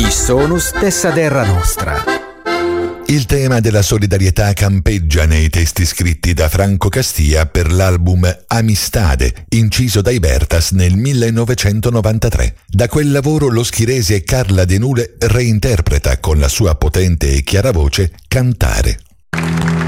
sono stessa terra nostra. Il tema della solidarietà campeggia nei testi scritti da Franco Castia per l'album Amistade, inciso dai Bertas nel 1993. Da quel lavoro lo schirese Carla De Nule reinterpreta con la sua potente e chiara voce Cantare.